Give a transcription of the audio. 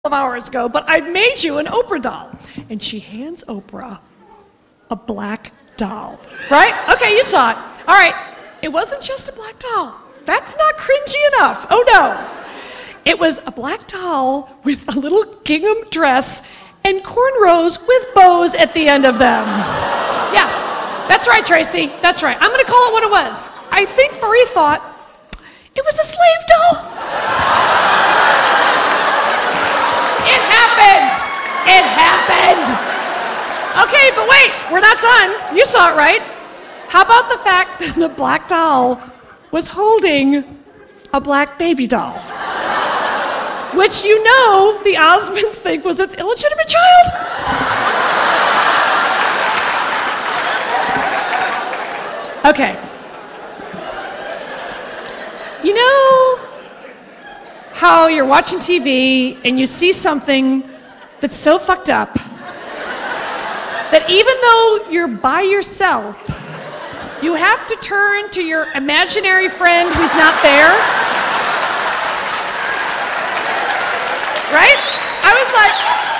of hours ago, but I made you an Oprah doll. And she hands Oprah a black doll, right? Okay, you saw it. All right, it wasn't just a black doll. That's not cringy enough. Oh no. It was a black doll with a little gingham dress and cornrows with bows at the end of them. Yeah, that's right, Tracy. That's right. I'm gonna call it what it was. I think Marie thought it was a slave doll. It happened. Okay, but wait, we're not done. You saw it, right? How about the fact that the black doll was holding a black baby doll? Which you know the Osmonds think was its illegitimate child. Okay. You know how you're watching TV and you see something that's so fucked up that even though you're by yourself, you have to turn to your imaginary friend who's not there? Right? I was like,